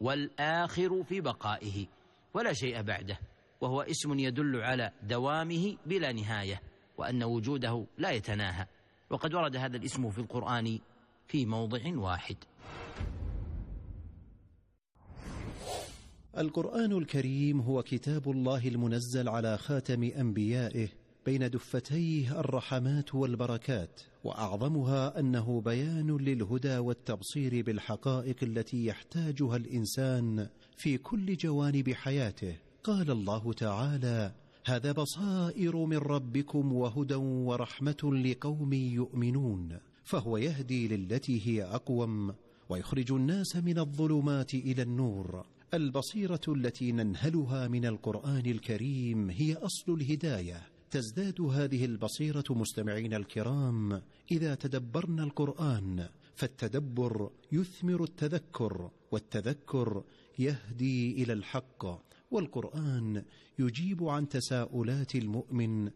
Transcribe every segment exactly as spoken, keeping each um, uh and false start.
والآخر في بقائه ولا شيء بعده، وهو اسم يدل على دوامه بلا نهاية، وأن وجوده لا يتناهى. وقد ورد هذا الاسم في القرآن في موضع واحد. القرآن الكريم هو كتاب الله المنزل على خاتم أنبيائه بين دفتيه الرحمات والبركات، وأعظمها أنه بيان للهدى والتبصير بالحقائق التي يحتاجها الإنسان في كل جوانب حياته. قال الله تعالى: هذا بصائر من ربكم وهدى ورحمة لقوم يؤمنون. فهو يهدي للتي هي أقوم ويخرج الناس من الظلمات إلى النور. البصيرة التي ننهلها من القرآن الكريم هي أصل الهداية. تزداد هذه البصيرة مستمعين الكرام إذا تدبرنا القرآن، فالتدبر يثمر التذكر، والتذكر يهدي إلى الحق، والقرآن يجيب عن تساؤلات المؤمن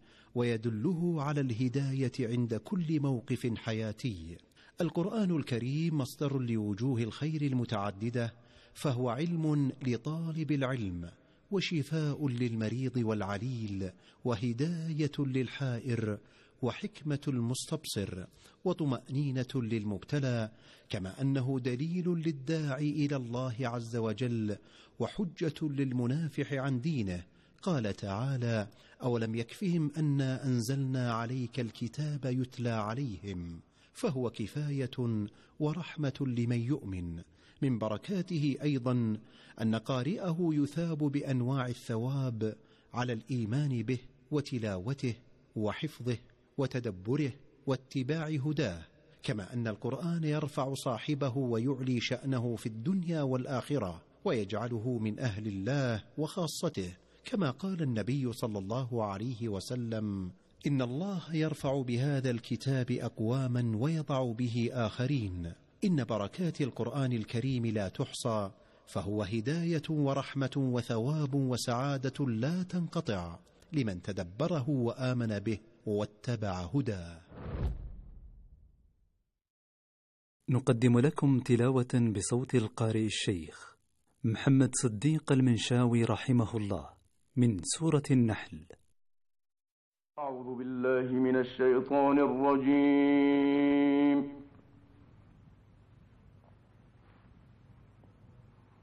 ويدله على الهداية عند كل موقف حياتي. القرآن الكريم مصدر لوجوه الخير المتعددة، فهو علم لطالب العلم، وشفاء للمريض والعليل، وهداية للحائر، وحكمة المستبصر، وطمأنينة للمبتلى، كما أنه دليل للداعي إلى الله عز وجل، وحجة للمنافح عن دينه. قال تعالى: أولم يكفهم أنا أنزلنا عليك الكتاب يتلى عليهم. فهو كفاية ورحمة لمن يؤمن. من بركاته أيضا أن قارئه يثاب بأنواع الثواب على الإيمان به وتلاوته وحفظه وتدبره واتباع هداه، كما أن القرآن يرفع صاحبه ويعلي شأنه في الدنيا والآخرة، ويجعله من أهل الله وخاصته، كما قال النبي صلى الله عليه وسلم: إن الله يرفع بهذا الكتاب أقواما ويضع به آخرين. إن بركات القرآن الكريم لا تحصى، فهو هداية ورحمة وثواب وسعادة لا تنقطع لمن تدبره وآمن به واتبع هداه. نقدم لكم تلاوة بصوت القارئ الشيخ محمد صديق المنشاوي رحمه الله من سورة النحل. أعوذ بالله من الشيطان الرجيم.